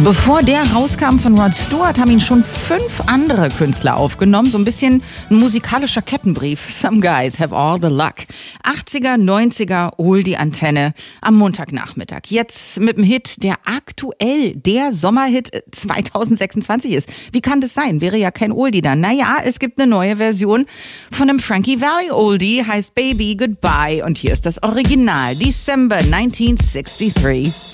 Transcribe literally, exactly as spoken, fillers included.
Bevor der rauskam von Rod Stewart, haben ihn schon fünf andere Künstler aufgenommen. So ein bisschen ein musikalischer Kettenbrief. Some guys have all the luck. achtziger, neunziger, hol die Antenne am Montagnachmittag. Jetzt mit dem Hit, der aktuell der Sommerhit zwanzig sechsundzwanzig ist. Wie kann das sein? Wäre ja kein Oldie dann. Naja, es gibt eine neue Version von einem Frankie Valli Oldie, heißt Baby Goodbye. Und hier ist das Original, December neunzehnhundertthree.